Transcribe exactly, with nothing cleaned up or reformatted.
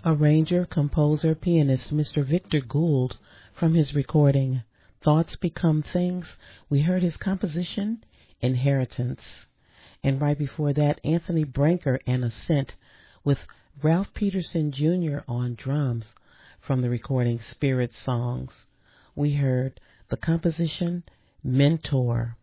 Arranger, composer, pianist Mister Victor Gould from his recording Thoughts Become Things. We heard his composition Inheritance. And right before that, Anthony Branker and Ascent with Ralph Peterson Junior on drums from the recording Spirit Songs. We heard the composition Mentor.